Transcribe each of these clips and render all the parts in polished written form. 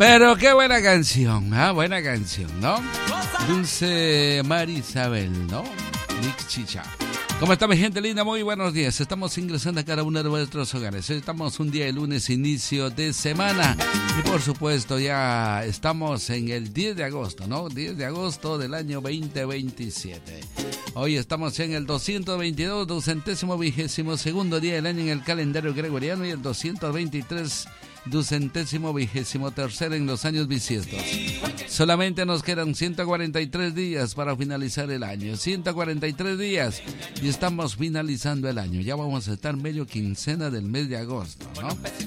Pero qué buena canción, buena canción, ¿no? Dulce Marisabel, ¿no? Nick Chicha. ¿Cómo está mi gente linda? Muy buenos días. Estamos ingresando a cada uno de vuestros hogares. Estamos un día de lunes, inicio de semana. Y por supuesto ya estamos en el 10 de agosto, ¿no? 10 de agosto del año 2027. Hoy estamos en el 222, 222º día del año en el calendario gregoriano y el 223, 223º en los años bisiestos. Solamente nos quedan 143 días para finalizar el año. 143 días y estamos finalizando el año. Ya vamos a estar medio quincena del mes de agosto, ¿no?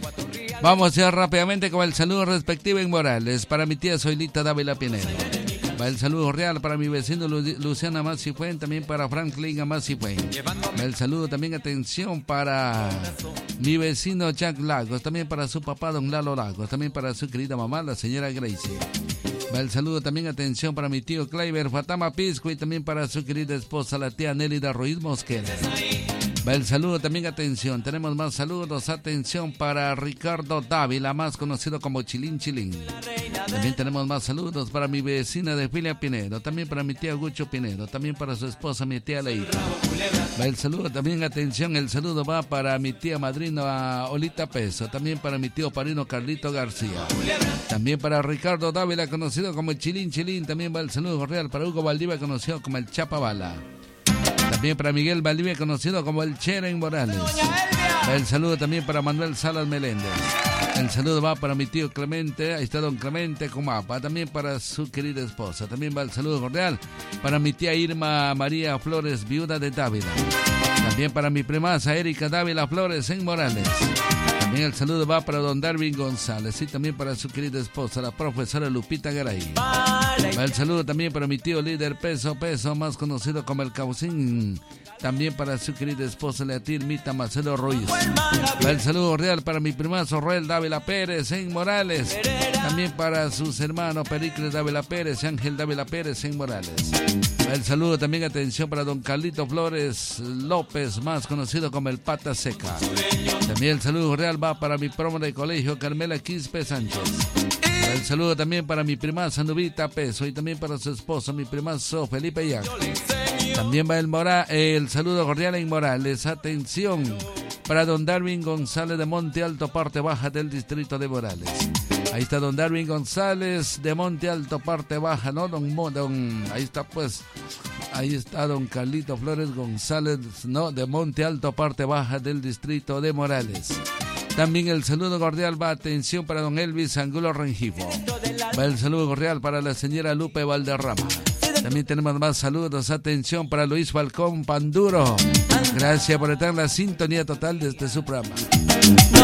Vamos ya rápidamente con el saludo respectivo en Morales. Para mi tía Zoilita Dávila Pinero. Va el saludo real para mi vecino Luciana Masifuen, también para Franklin Masifuen. Va el saludo también, atención, para mi vecino Jack Lagos, también para su papá Don Lalo Lagos, también para su querida mamá, la señora Gracie. Va el saludo también, atención, para mi tío Kleiber Fatama Pisco y también para su querida esposa, la tía Nélida Ruiz Mosquera. Va el saludo también, atención, tenemos más saludos, atención, para Ricardo Dávila, más conocido como Chilín Chilín. También tenemos más saludos para mi vecina de Filia Pinedo, también para mi tía Gucho Pinedo, también para su esposa, mi tía Leita. Va el saludo también, atención, el saludo va para mi tía madrina Olita Peso, también para mi tío parino Carlito García. También para Ricardo Dávila, conocido como Chilín Chilín, también va el saludo cordial para Hugo Valdivia, conocido como el Chapa Bala. También para Miguel Valdivia, conocido como el Cheren Morales. El saludo también para Manuel Salas Meléndez. El saludo va para mi tío Clemente, ahí está don Clemente Comapa, también para su querida esposa. También va el saludo cordial para mi tía Irma María Flores, viuda de Dávila. También para mi primaza Erika Dávila Flores en Morales. También el saludo va para don Darwin González y también para su querida esposa, la profesora Lupita Garay. Va el saludo también para mi tío líder Peso Peso, más conocido como el Caucín. También para su querida esposa, la tía Irmita Marcelo Ruiz. Va el saludo real para mi primazo Roel Dávila Pérez en Morales. También para sus hermanos Pericles Dávila Pérez y Ángel Dávila Pérez en Morales. Va el saludo también, atención, para don Carlito Flores López, más conocido como el Pata Seca. También el saludo real va para mi promo de colegio Carmela Quispe Sánchez. El saludo también para mi primaza Nubita Peso y también para su esposo, mi primazo Felipe Yac. También va el saludo cordial en Morales. Atención para don Darwin González de Monte Alto, parte baja del distrito de Morales. Ahí está don Darwin González de Monte Alto, parte baja, ¿no? Ahí está pues, ahí está don Carlito Flores González, ¿no? De Monte Alto, parte baja del distrito de Morales. También el saludo cordial va, atención, para don Elvis Angulo Rengifo. Va el saludo cordial para la señora Lupe Valderrama. También tenemos más saludos, atención, para Luis Falcón Panduro. Gracias por estar en la sintonía total de este su programa. No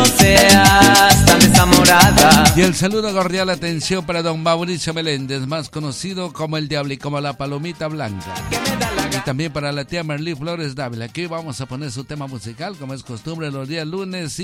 seas tan desamorada. Y el saludo cordial, atención, para don Mauricio Meléndez, más conocido como el Diablo y como la Palomita Blanca. Y también para la tía Merlí Flores Dávila. Aquí vamos a poner su tema musical, como es costumbre, los días lunes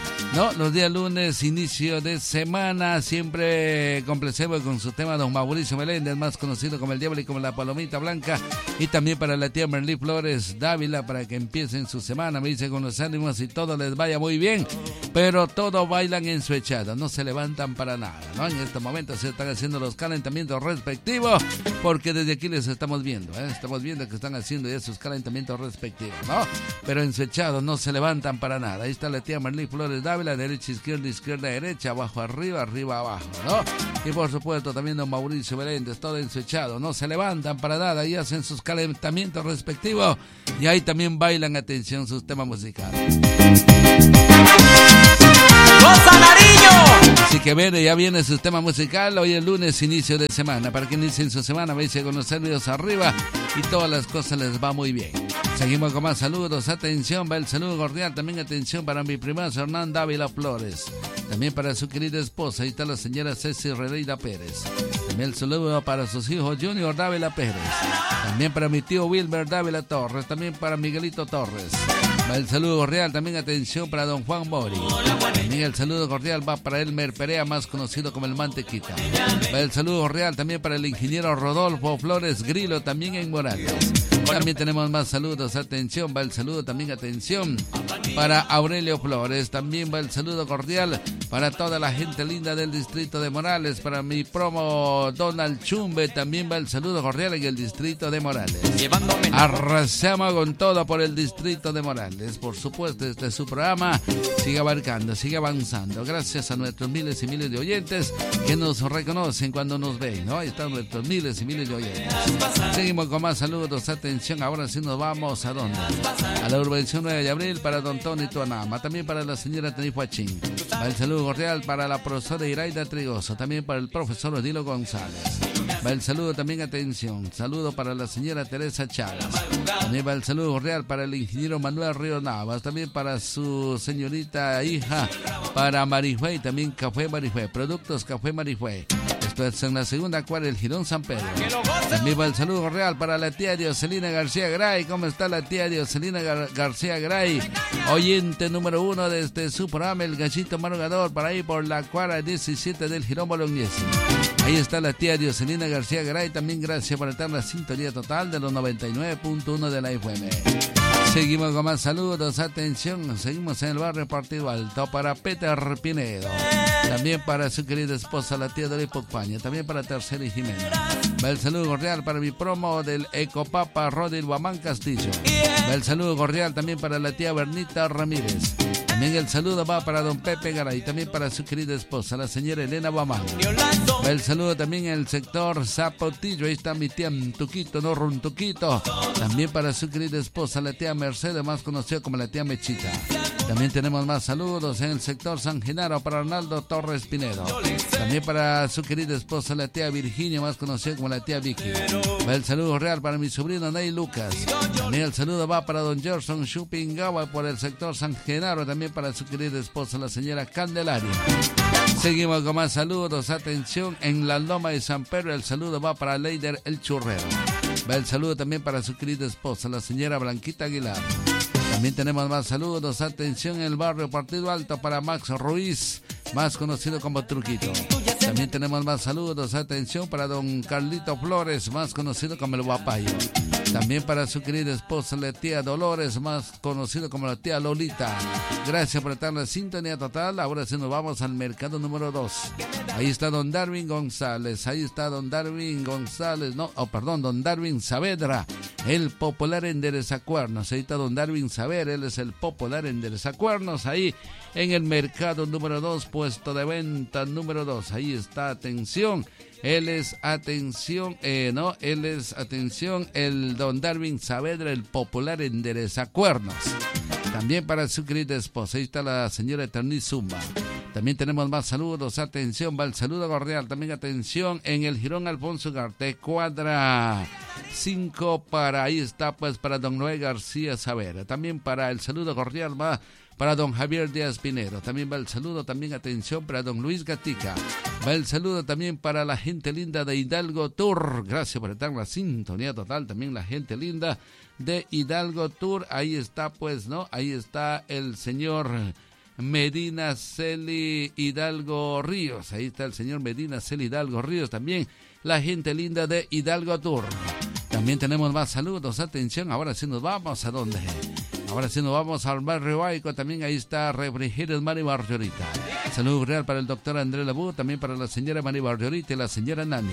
los días lunes, inicio de semana, siempre complacemos con su tema don Mauricio Meléndez, más conocido como el Diablo y como la Palomita Blanca. Y también para la tía Merlí Flores Dávila, para que empiecen su semana, me dice, con los ánimos y todo les vaya muy bien, pero todos bailan en su echada, no se levantan para nada, ¿no? En este momento se están haciendo los calentamientos respectivos, porque desde aquí les estamos viendo, estamos viendo que están haciendo ya sus calentamientos respectivos, ¿no? Pero en su echado no se levantan para nada. Ahí está la tía Merlí Flores Dávila, derecha, izquierda, derecha, abajo, arriba, abajo, ¿no? Y por supuesto también don Mauricio Meléndez, todo en su echado, no se levantan para nada y hacen sus calentamientos respectivos, y ahí también bailan, atención, sus temas musicales. Así que ya viene su tema musical. Hoy es lunes, inicio de semana. Para que inicien su semana, me dice, con los nervios arriba y todas las cosas les va muy bien. Seguimos con más saludos. Atención, va el saludo cordial. También atención para mi primazo Hernán Dávila Flores. También para su querida esposa. Ahí está la señora Ceci Redeida Pérez. También el saludo para sus hijos Junior Dávila Pérez. También para mi tío Wilber Dávila Torres. También para Miguelito Torres. Va el saludo cordial, también atención para don Juan Mori. También el saludo cordial va para Elmer Perea, más conocido como el Mantequita. Va el saludo cordial también para el ingeniero Rodolfo Flores Grillo, también en Morales. También tenemos más saludos, atención, va el saludo también, atención, para Aurelio Flores. También va el saludo cordial para toda la gente linda del distrito de Morales, para mi promo Donald Chumbe, también va el saludo cordial en el distrito de Morales. Arrasamos con todo por el distrito de Morales. Por supuesto, este es su programa, sigue abarcando, sigue avanzando, gracias a nuestros miles y miles de oyentes que nos reconocen cuando nos ven, ¿no? Ahí están nuestros miles y miles de oyentes. Seguimos con más saludos, atención, ahora sí nos vamos, ¿a dónde? A la urbanización 9 de abril, para don Tony Tuanama, también para la señora Tenifuachín. Va el saludo cordial para la profesora Iraida Trigoso, también para el profesor Odilo González. Va el saludo también, atención, saludo para la señora Teresa Chagas. También va el saludo cordial para el ingeniero Manuel Río Navas, también para su señorita hija, para Marifue, y también Café Marifue, Productos Café Marifue. Esto es en la segunda cuadra del Girón San Pedro. También va el saludo cordial para la tía Dioselina García Gray. ¿Cómo está la tía Dioselina García Gray? Oyente número 1 desde su programa El Gallito Madrugador, para ahí por la cuadra 17 del Girón Bolognesi. Ahí está la tía Dioselina García Gray. También gracias por estar en la sintonía total de los 99.1 de la FM. Seguimos con más saludos, atención, seguimos en el barrio Partido Alto para Peter Pinedo, también para su querida esposa la tía Dori Pocpaña, también para Tercera y Jimena. Va el saludo cordial para mi promo del Ecopapa Rodil Guamán Castillo. Va el saludo cordial también para la tía Bernita Ramírez. También el saludo va para don Pepe Garay, también para su querida esposa, la señora Elena Guamán. Va el saludo también en el sector Zapotillo, ahí está mi tía Tuquito, no Runtuquito. También para su querida esposa, la tía Mercedes, más conocida como la tía Mechita. También tenemos más saludos en el sector San Genaro para Arnaldo Torres Pinedo. También para su querida esposa, la tía Virginia, más conocida como la tía Vicky. Va el saludo real para mi sobrino Ney Lucas. También el saludo va para don Gerson Chupingawa por el sector San Genaro. También para su querida esposa, la señora Candelaria. Seguimos con más saludos. Atención, en la Loma de San Pedro el saludo va para Leider El Churrero. Va el saludo también para su querida esposa, la señora Blanquita Aguilar. También tenemos más saludos. Atención, en el barrio Partido Alto para Max Ruiz, más conocido como Truquito. También tenemos más saludos. Atención para don Carlito Flores, más conocido como el Guapayo. También para su querida esposa, la tía Dolores, más conocido como la tía Lolita. Gracias por estar en la sintonía total. Ahora sí nos vamos al mercado número 2. Ahí está don Darwin González. Ahí está don Darwin González. Don Darwin Saavedra, el popular enderezacuernos. Ahí está don Darwin Saavedra, él es el popular enderezacuernos. Ahí en el mercado número 2, puesto de venta número 2. Ahí está, atención. Él es atención, el don Darwin Saavedra, el popular enderezacuernos. También para su querida esposa, ahí está la señora Eterniz Zumba. También tenemos más saludos, atención, va el saludo cordial, también atención, en el Girón Alfonso Ugarte, cuadra 5, ahí está pues para don Noé García Saavedra. También para el saludo cordial va para don Javier Díaz Pinero. También va el saludo, también atención para don Luis Gatica. Va el saludo también para la gente linda de Hidalgo Tour. Gracias por estar en la sintonía total. También la gente linda de Hidalgo Tour. Ahí está pues, ¿no? Ahí está el señor Medina Celi Hidalgo Ríos. Ahí está el señor Medina Celi Hidalgo Ríos. También la gente linda de Hidalgo Tour. También tenemos más saludos. Atención, ahora sí nos vamos. ¿A dónde? Ahora sí nos vamos al barrio Baico. También ahí está Refrigerios Mari Barriorita. Saludos real para el doctor Andrés Labú, también para la señora Mari Barriorita y la señora Nani.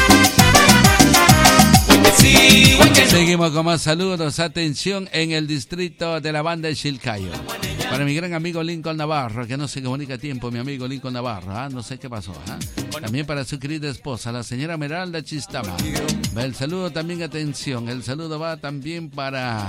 Seguimos con más saludos. Atención, en el distrito de la banda de Chilcayo. Para mi gran amigo Lincoln Navarro, que no se comunica a tiempo, mi amigo Lincoln Navarro, no sé qué pasó. También para su querida esposa, la señora Meralda Chistama. El saludo también, atención, el saludo va también para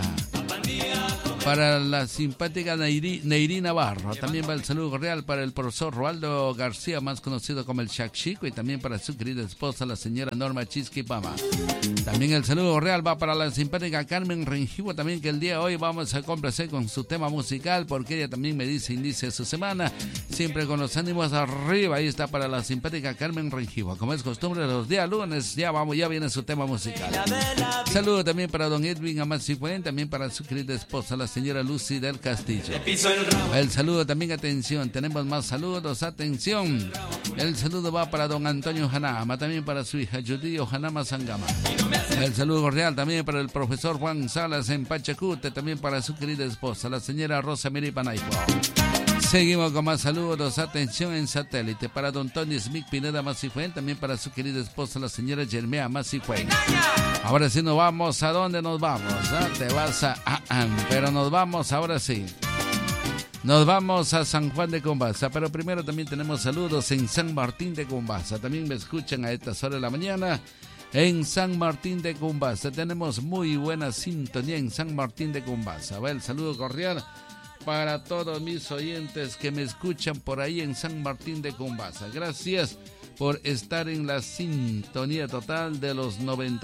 la simpática Neyri Navarro. También va el saludo cordial para el profesor Roaldo García, más conocido como el Chac Chico, y también para su querida esposa, la señora Norma Chisquipama. También el saludo cordial va para la simpática Carmen Rengivo, también, que el día de hoy vamos a complacer con su tema musical, porque ella también me dice inicia su semana, siempre con los ánimos arriba. Ahí está para la simpática Carmen Rengivo. Como es costumbre, los días lunes ya viene su tema musical. Saludo también para don Edwin Amasifuen, también para su querida esposa, la señora Lucy del Castillo. El saludo también, atención, tenemos más saludos, atención. El saludo va para don Antonio Hanama, también para su hija Judy Hanama Sangama. El saludo cordial también para el profesor Juan Salas en Pachacute, también para su querida esposa, la señora Rosa Miri Panaipo. Seguimos con más saludos. Atención en satélite para don Tony Smith Pineda Masifuen, también para su querida esposa, la señora Germea Masifuen. Ahora sí nos vamos. ¿A dónde nos vamos? Te vas pero nos vamos ahora sí. Nos vamos a San Juan de Combasa, pero primero también tenemos saludos en San Martín de Combasa. También me escuchan a estas horas de la mañana en San Martín de Combasa. Tenemos muy buena sintonía en San Martín de Combasa. Va el saludo cordial para todos mis oyentes que me escuchan por ahí en San Martín de Combasa. Gracias por estar en la sintonía total de los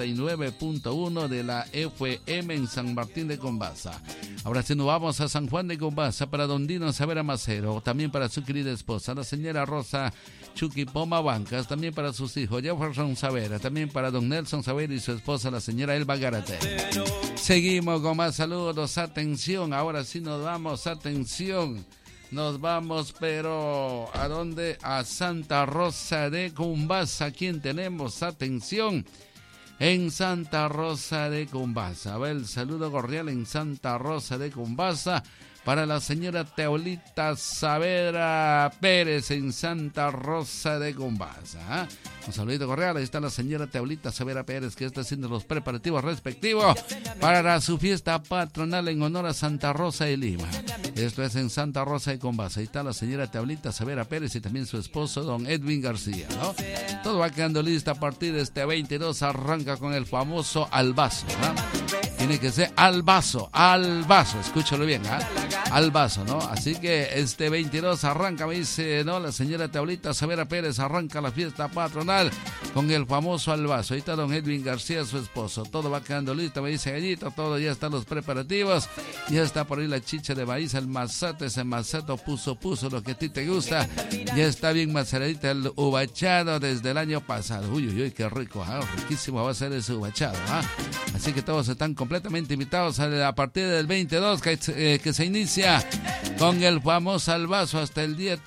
99.1 de la FM en San Martín de Combasa. Ahora sí nos vamos a San Juan de Combasa para don Dino Savera Macero, también para su querida esposa, la señora Rosa Chuquipoma Bancas, también para sus hijos Jefferson Savera, también para don Nelson Savera y su esposa, la señora Elba Garate. Seguimos con más saludos. Atención, ahora sí nos vamos, atención. Nos vamos, pero ¿a dónde? A Santa Rosa de Combasa. ¿Quién tenemos? Atención. En Santa Rosa de Combasa. Va el saludo cordial en Santa Rosa de Combasa para la señora Teolita Savera Pérez en Santa Rosa de Combasa. Un saludito cordial, ahí está la señora Teolita Savera Pérez, que está haciendo los preparativos respectivos para su fiesta patronal en honor a Santa Rosa de Lima. Esto es en Santa Rosa de Combasa. Ahí está la señora Teolita Savera Pérez y también su esposo don Edwin García, ¿no? Todo va quedando listo a partir de este 22. Arranca con el famoso albazo, ¿no? Tiene que ser albazo, escúchalo bien, albazo, ¿no? Así que este 22 arranca, me dice, ¿no? La señora Teolita Savera Pérez arranca la fiesta patronal con el famoso albazo. Ahí está don Edwin García, su esposo. Todo va quedando listo, me dice Gallito, todo ya están los preparativos. Ya está por ahí la chicha de maíz, el mazate, ese mazato puso, lo que a ti te gusta. Ya está bien maceradita el uvachado desde el año pasado. Uy, qué rico, riquísimo va a ser ese uvachado, Así que todos están completamente invitados a partir del 22 que se inicia con el famoso albazo hasta el día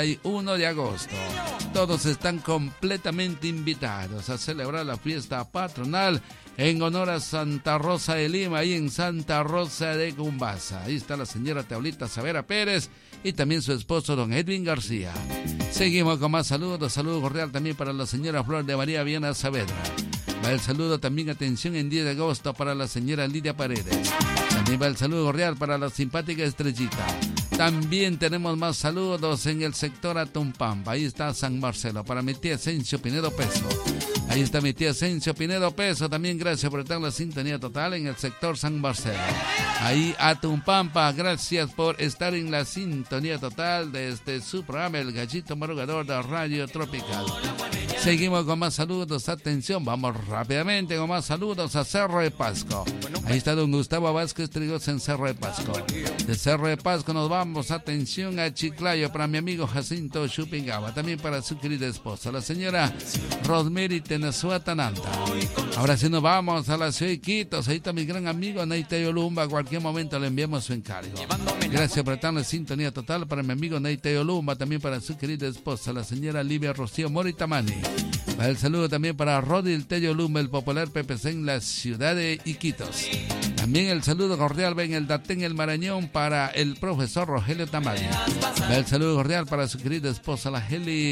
31 de agosto. Todos están completamente invitados a celebrar la fiesta patronal en honor a Santa Rosa de Lima y en Santa Rosa de Combasa. Ahí está la señora Teolita Savera Pérez y también su esposo don Edwin García. Seguimos con más saludos. Saludo cordial también para la señora Flor de María Viana Saavedra. Va el saludo también, atención, en 10 de agosto para la señora Lidia Paredes. También va el saludo cordial para la simpática Estrellita. También tenemos más saludos en el sector Atumpampa. Ahí está San Marcelo para mi tía Asensio Pinedo Peso. Ahí está mi tía Asensio Pinedo Peso. También gracias por estar en la sintonía total en el sector San Marcelo. Ahí Atumpampa, gracias por estar en la sintonía total desde su programa El Gallito Madrugador de Radio Tropical. Seguimos con más saludos, atención, vamos rápidamente con más saludos a Cerro de Pasco. Ahí está don Gustavo Vázquez Trigos en Cerro de Pasco. De Cerro de Pasco nos vamos, atención, a Chiclayo para mi amigo Jacinto Chupingaba, también para su querida esposa, la señora Rosemary Tenezuatananta. Ahora sí nos vamos a la ciudad de Iquitos, ahí está mi gran amigo Neite Yolumba, a cualquier momento le enviamos su encargo. Gracias por estar en la sintonía total para mi amigo Neite Yolumba, también para su querida esposa, la señora Livia Rocío Moritamani. El saludo también para Rodil Tello Lumba, el popular PPC en la ciudad de Iquitos. También el saludo cordial en el Datén, el Marañón, para el profesor Rogelio Tamayo. El saludo cordial para su querida esposa, la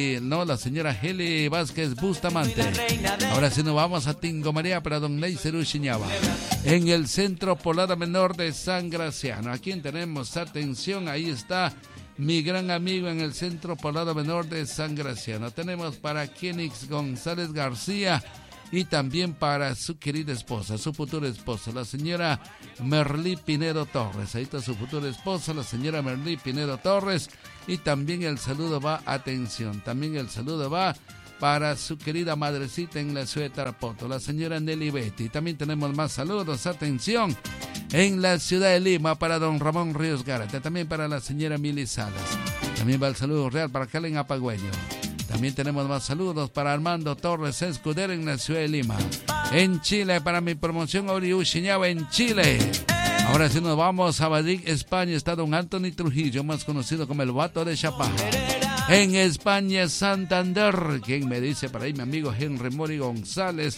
señora Heli Vázquez Bustamante. Ahora sí nos vamos a Tingo María para don Leiser Uchiñaba. En el Centro Poblado Menor de San Graciano. ¿A quién tenemos? Atención, ahí está mi gran amigo en el Centro Poblado Menor de San Graciano. Tenemos para Kenix González García y también para su querida esposa, su futura esposa, la señora Merlí Pinedo Torres. Ahí está su futura esposa, la señora Merlí Pinedo Torres. Y también el saludo va, atención, también el saludo va para su querida madrecita en la ciudad de Tarapoto, la señora Nelly Betty. También tenemos más saludos, atención, en la ciudad de Lima para don Ramón Ríos Gárate, también para la señora Mili Salas. También va el saludo real para Kalen Apagüeño. También tenemos más saludos para Armando Torres Escudero en la ciudad de Lima. En Chile, para mi promoción Oriuchiñaba en Chile. Ahora sí nos vamos a Madrid, España. Está don Anthony Trujillo, más conocido como el Vato de Chapá. En España, Santander. ¿Quién me dice? Para ahí mi amigo Henry Mori González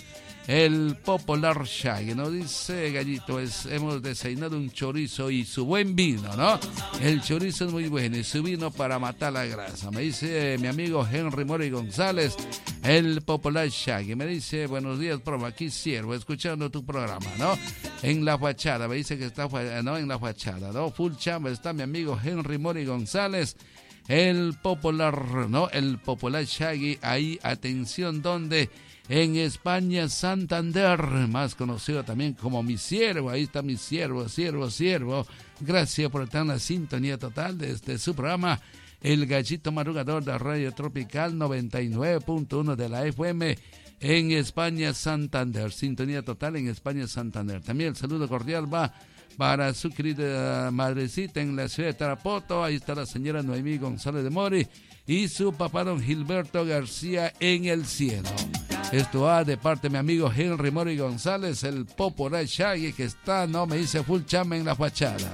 el Popular Shaggy, ¿no? Dice Gallito, hemos desayunado un chorizo y su buen vino, ¿no? El chorizo es muy bueno y su vino para matar la grasa. Me dice mi amigo Henry Mori González, el Popular Shaggy. Me dice, buenos días, promo, aquí siervo, escuchando tu programa, ¿no? En la fachada, me dice que está, ¿no? En la fachada, ¿no? Full chamba está mi amigo Henry Mori González, el Popular, ¿no? El Popular Shaggy, ahí, atención, donde... En España, Santander, más conocido también como mi siervo. Ahí está mi siervo. Gracias por estar en la sintonía total de su programa, El Gallito Madrugador de Radio Tropical 99.1 de la FM en España, Santander. Sintonía total en España, Santander. También el saludo cordial va para su querida madrecita en la ciudad de Tarapoto. Ahí está la señora Noemí González de Mori y su papá don Gilberto García en el cielo. Esto va de parte de mi amigo Henry Mori González, el Popular Shaggy, que está, no me dice, full chamba en la fachada.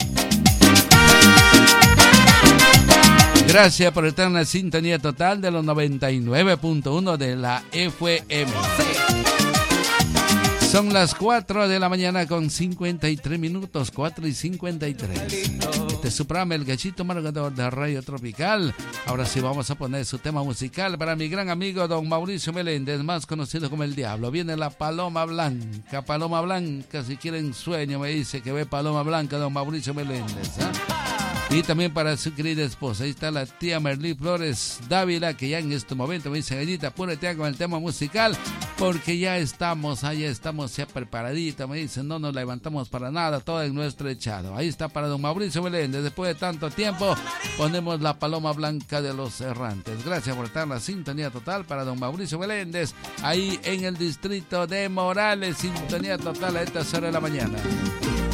Gracias por estar en la sintonía total de los 99.1 de la FM. Son las 4 de la mañana con 53 minutos, 4 y 53. Este es su programa, El Gallito Madrugador de Radio Tropical. Ahora sí vamos a poner su tema musical para mi gran amigo don Mauricio Meléndez, más conocido como El Diablo. Viene la Paloma Blanca, si quieren sueño, me dice que ve Paloma Blanca don Mauricio Meléndez, ¿eh? Y también para su querida esposa, ahí está la tía Merlí Flores Dávila, que ya en este momento me dice, Gallita, apúrate con el tema musical, porque ya estamos ya preparadita, me dice, no nos levantamos para nada, todo en nuestro echado. Ahí está para don Mauricio Meléndez, después de tanto tiempo, ponemos la Paloma Blanca de los Errantes. Gracias por estar en la sintonía total para don Mauricio Meléndez, ahí en el distrito de Morales, sintonía total a esta hora de la mañana.